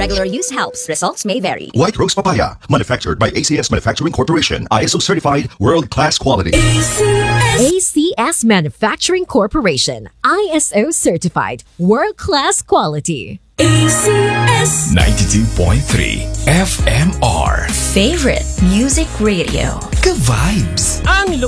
Regular use helps. Results may vary. White Rose Papaya, manufactured by ACS Manufacturing Corporation, ISO certified, world-class quality. ACS Manufacturing Corporation, ISO certified, world-class quality. ACS 92.3 FMR. Favorite Music Radio. Ka-vibes. Ang